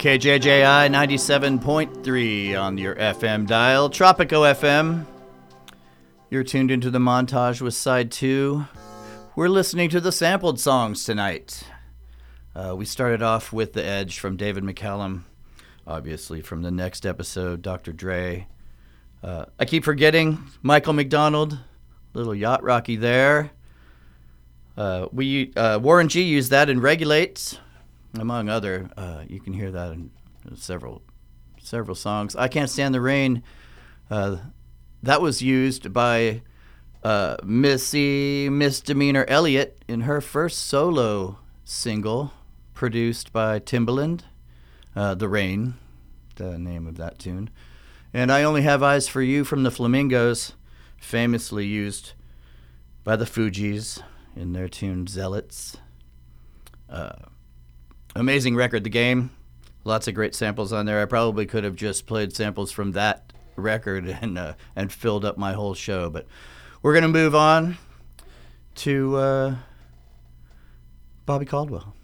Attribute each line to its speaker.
Speaker 1: KJJI 97.3 on your FM dial, Tropico FM. You're tuned into the montage with side 2. We're listening to the sampled songs tonight. We started off with The Edge from David McCallum, obviously from the next episode, Dr. Dre. I keep forgetting Michael McDonald, little Yacht Rocky there. Warren G used that in Regulate, among other. You can hear that in several songs. I Can't Stand the Rain. That was used by Missy Misdemeanor Elliott in her first solo single, produced by Timbaland. The Rain, the name of that tune. And I Only Have Eyes for You from the Flamingos, famously used by the Fugees in their tune Zealots. Amazing record, The Game. Lots of great samples on there. I probably could have just played samples from that record and filled up my whole show. But we're going to move on to Bobby Caldwell.